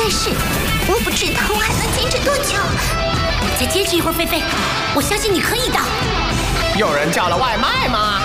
但是我不知道我还能坚持多久。 再坚持一会儿，菲菲，我相信你可以的。 有人叫了外卖吗？